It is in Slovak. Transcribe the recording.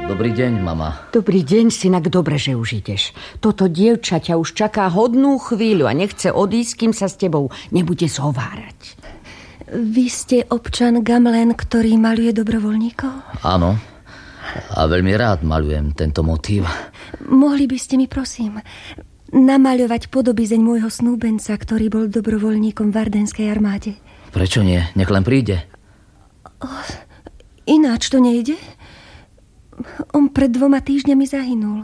Dobrý deň, mama. Dobrý deň, synak, dobre, že už ideš. Toto dievča ťa už čaká hodnú chvíľu a nechce odísť, kým sa s tebou nebude zhovárať. Vy ste občan Gamlen, ktorý maľuje dobrovoľníkov? Áno. A veľmi rád maľujem tento motív. Mohli by ste mi, prosím, namaľovať podobizeň môjho snúbenca, ktorý bol dobrovoľníkom v ardenskej armáde? Prečo nie? Nech len príde. Ináč to nejde? On pred 2 týždňami zahynul.